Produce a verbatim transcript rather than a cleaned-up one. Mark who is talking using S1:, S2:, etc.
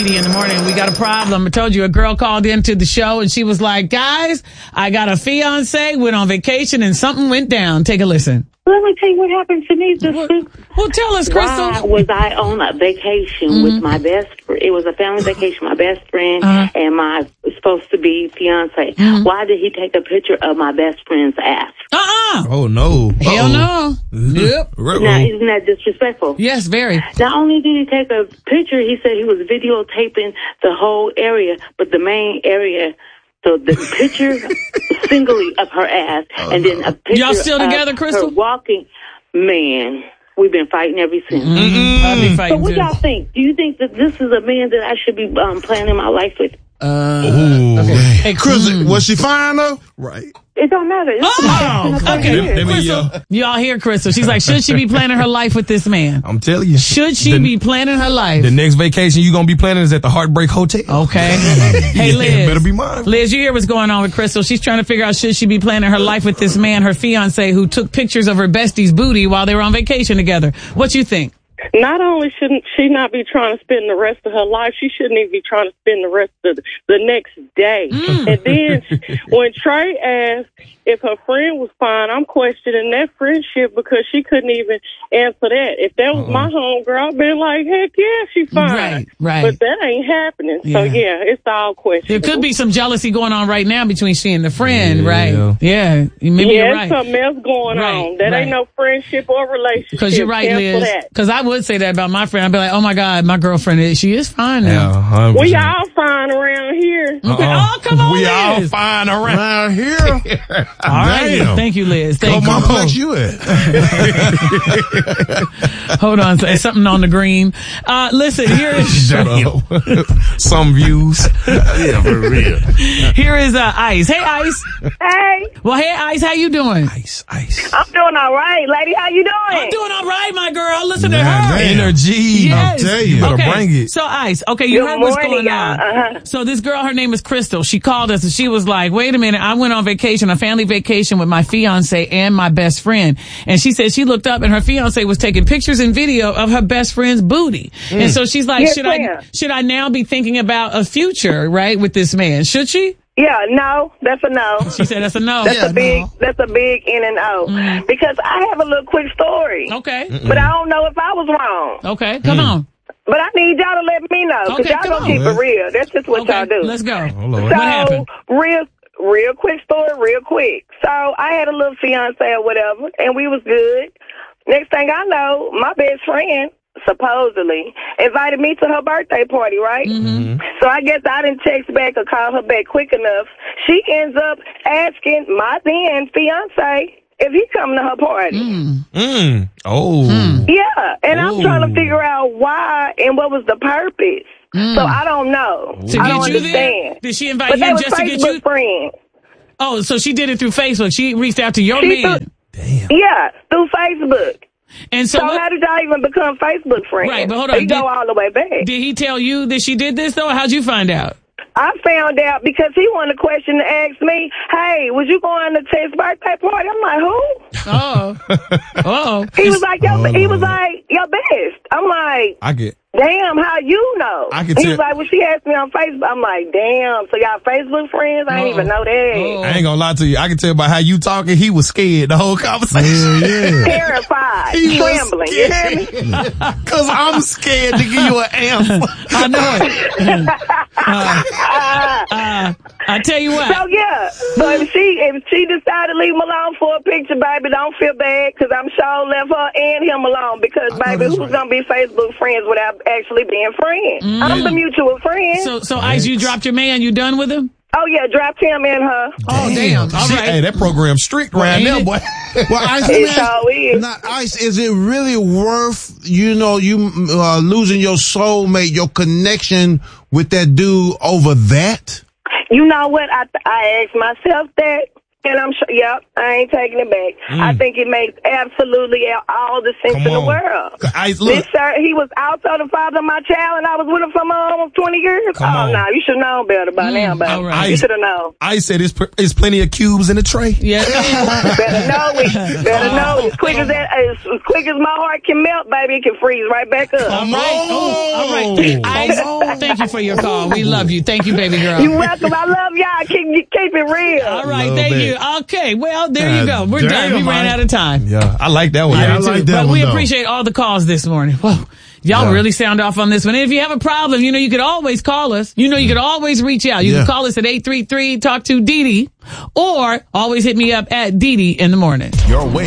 S1: Speedy in the morning. We got a problem. I told you a girl called into the show and she was like, guys, I got a fiance, went on vacation and something went down. Take a listen.
S2: Let me tell you what happened to me. This
S1: Well, well tell us, Crystal.
S2: Why was I on a vacation mm-hmm. with my best friend? It was a family vacation, my best friend uh-huh. and my supposed to be fiance. Mm-hmm. Why did he take a picture of my best friend's ass?
S1: Uh-uh.
S3: Oh, no.
S1: Hell
S3: Uh-oh.
S1: no. Yep.
S2: Now, isn't that disrespectful?
S1: Yes, very.
S2: Not only did he take a picture, he said he was videotaping the whole area, but the main area... So the picture singly of her ass, oh, and then a picture
S1: Y'all still together,
S2: of
S1: Crystal?
S2: her walking. Man, we've been fighting ever since.
S1: Mm-hmm. I've been fighting
S2: so what
S1: too.
S2: y'all think? Do you think that this is a man that I should be um, planning my life with?
S1: Uh,
S3: Ooh.
S1: okay. Hey,
S3: Chris, mm. was she fine though? Right.
S2: It don't matter. It's
S1: oh, okay.
S3: Let, let me,
S1: Crystal,
S3: uh,
S1: y'all hear Crystal. She's like, should she be planning her life with this man?
S3: I'm telling you.
S1: Should she
S3: the,
S1: be planning her life?
S3: The next vacation you going to be planning is at the Heartbreak Hotel.
S1: Okay. Hey,
S3: yeah,
S1: Liz.
S3: Better be mine.
S1: Liz, you hear what's going on with Crystal. She's trying to figure out should she be planning her life with this man, her fiance, who took pictures of her bestie's booty while they were on vacation together. What you think?
S4: Not only shouldn't she not be trying to spend the rest of her life, she shouldn't even be trying to spend the rest of the, the next day. Mm. And then when Trey asked if her friend was fine, I'm questioning that friendship because she couldn't even answer that. If that was uh-uh. my homegirl, I'd been like, heck yeah, she's fine.
S1: Right, right.
S4: But that ain't happening.
S1: Yeah.
S4: So yeah, it's all questionable.
S1: There could be some jealousy going on right now between she and the friend,
S3: yeah.
S1: right? Yeah. Maybe
S4: yeah,
S1: you're right.
S4: something else going
S1: right,
S4: on. That
S1: right.
S4: ain't no friendship or relationship.
S1: Because you're right,
S4: Cancel
S1: Liz. Because I would say that about my friend. I'd be like, oh my God, my girlfriend, she is fine now.
S3: Yeah,
S4: we all fine around here.
S1: Okay. Uh-uh. Oh, come on,
S3: we
S1: Liz.
S3: all fine around, around here.
S1: All right.
S3: Damn.
S1: Thank you, Liz. Thank
S3: Come
S1: you.
S3: on, you at?
S1: Hold on. There's something on the green. Uh, listen, here is...
S3: Shut up. Some views. Yeah, for real.
S1: Here is uh, Ice. Hey, Ice.
S5: Hey.
S1: Well, hey, Ice. How you doing?
S3: Ice, Ice.
S5: I'm doing all right, lady. How you doing?
S1: I'm doing all right, my girl. Listen to
S3: Man,
S1: her.
S3: damn. Energy.
S1: Yes.
S3: I'll tell you. You better
S1: okay.
S3: bring it.
S1: So, Ice, okay, you
S5: Good
S1: heard what's
S5: morning,
S1: going
S5: y'all.
S1: on.
S5: Uh-huh.
S1: So this girl, her name is Crystal. She called us and she was like, wait a minute. I went on vacation, a family vacation with my fiance and my best friend. And she said she looked up and her fiance was taking pictures and video of her best friend's booty. Mm. And so she's like,
S5: yes,
S1: should
S5: ma'am.
S1: I, should I now be thinking about a future, right, with this man? Should she?
S5: Yeah, no, that's a no.
S1: She said that's a no.
S5: That's
S1: yeah,
S5: a big,
S1: no.
S5: that's a big in and out. Mm. Because I have a little quick story.
S1: Okay.
S5: Mm-mm. But I don't know if I was wrong.
S1: Okay, come mm. on.
S5: But I need y'all to let me know, because
S1: okay,
S5: y'all gonna keep it real. That's just what
S1: okay,
S5: y'all do.
S1: Let's go.
S3: Oh, Lord.
S5: So,
S1: what happened?
S5: real, real quick story, real quick. So, I had a little fiance or whatever, and we was good. Next thing I know, my best friend, supposedly, invited me to her birthday party, right?
S1: Mm-hmm.
S5: So I guess I didn't text back or call her back quick enough. She ends up asking my then fiance if he come to her party.
S1: Mm.
S3: Mm. Oh.
S1: Mm.
S5: Yeah, and
S3: Ooh.
S5: I'm trying to figure out why and what was the purpose.
S1: Mm.
S5: So I don't know.
S1: To
S5: I
S1: get
S5: don't
S1: you
S5: understand.
S1: there? Did she invite
S5: But they
S1: him
S5: was
S1: just to get
S5: Facebook
S1: you?
S5: friends.
S1: Oh, so she did it through Facebook. She reached out to your
S5: She
S1: man.
S5: threw-
S3: Damn.
S5: Yeah, through Facebook.
S1: And so,
S5: So
S1: what,
S5: how did y'all even become Facebook friends?
S1: Right, but hold on.
S5: They
S1: Did-
S5: go all the way back.
S1: did he tell you that she did this though? Or how'd you find out?
S5: I found out because he wanted a question to ask me, hey, was you going to Ted's birthday party? I'm like, who?
S1: Oh. Oh.
S5: He was like, yo,
S3: Oh,
S5: he was
S3: Lord.
S5: like, your best. I'm like,
S3: I get.
S5: damn, how you know?
S3: I can
S5: he
S3: tell-
S5: was like, well, she asked me on Facebook. I'm like, damn, so y'all Facebook friends? I didn't
S1: Uh-oh.
S5: even know that.
S1: Oh.
S3: I ain't gonna lie to you. I can tell by how you talking. He was scared the whole conversation.
S6: Yeah.
S5: Terrified,
S3: He was
S5: trembling. You hear me?
S3: Cause I'm scared to give you an answer.
S1: I know it. Uh, uh, I tell you what.
S5: So yeah, but if she if she decided to leave him alone for a picture, baby, don't feel bad because I'm sure left her and him alone because baby, who's
S3: right.
S5: gonna be Facebook friends without actually being friends?
S1: Mm.
S5: I'm the mutual friend.
S1: So, so Ice, you dropped your man. You done with him?
S5: Oh yeah, dropped him and her.
S1: Oh, damn. All
S3: She-
S1: right.
S3: Hey, that program's strict around
S1: ain't
S3: there,
S1: it?
S3: boy.
S6: Well, Ice, let
S5: It
S6: me ask-
S5: sure is.
S6: now, Ice, is it really worth, you know, you uh, losing your soulmate, your connection with that dude over that?
S5: You know what? I I asked myself that. And I'm sure, yep, I ain't taking it back.
S3: Mm.
S5: I think it makes absolutely all the sense
S3: Come
S5: in the
S3: on.
S5: world.
S3: Ice, look.
S5: This sir, he was also the father of my child, and I was with him for almost twenty years.
S3: Come
S5: oh,
S3: on.
S5: no, you should have known better by now, baby.
S1: all right.
S5: You should have known.
S3: I said it's, it's plenty of cubes in the tray.
S1: Yeah.
S5: Better know it. Better know it. As quick as that, as, as quick as my heart can melt, baby, it can freeze right back up.
S1: All right. Oh, all right. Ice, thank you for your call. We love you. Thank you, baby girl.
S5: You're welcome. I love y'all. Keep, keep it real.
S1: All right.
S3: Love
S1: Thank
S3: it.
S1: you. Okay. Well, there you go. We're
S6: Damn,
S1: done. We ran
S6: Mike.
S1: out of time.
S3: Yeah, I like that one.
S6: Yeah, I
S1: do
S6: like
S1: too.
S6: that
S1: But
S6: one,
S1: we
S6: though.
S1: appreciate all the calls this morning. Whoa. Y'all
S6: Yeah.
S1: really sound off on this one. And if you have a problem, you know, you could always call us. You know, you could always reach out. You
S6: Yeah.
S1: can call us at eight three three, talk to Dee Dee, or always hit me up at Dee Dee in the morning.
S3: Your way.